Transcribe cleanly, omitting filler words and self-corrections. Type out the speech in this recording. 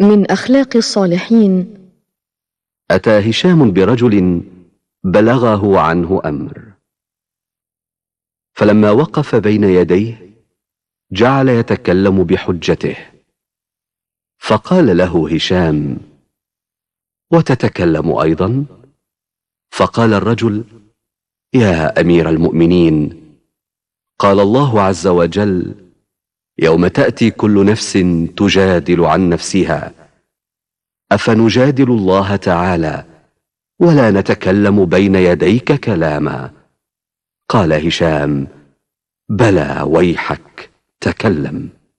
من أخلاق الصالحين: أتى هشام برجل بلغه عنه أمر، فلما وقف بين يديه جعل يتكلم بحجته، فقال له هشام: وتتكلم أيضا؟ فقال الرجل: يا أمير المؤمنين، قال الله عز وجل: يوم تأتي كل نفس تجادل عن نفسها، أفنجادل الله تعالى ولا نتكلم بين يديك كلاما؟ قال هشام: بلى ويحك، تكلم.